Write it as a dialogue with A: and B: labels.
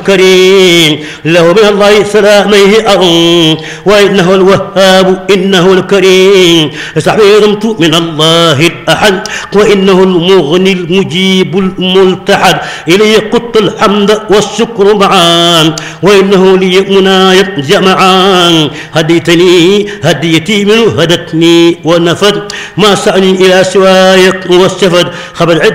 A: كريم له من الله سلاميه أرم وإنه الوهاب إنه الكريم سعيرمت من الله الأحد وإنه المغني المجيب الملتحد إليه قط الحمد والشكر معا وإنه لي منايا جمعا هديتني هديتي منه هدتني ونفد ما سأني إلى سواك والسفد خبر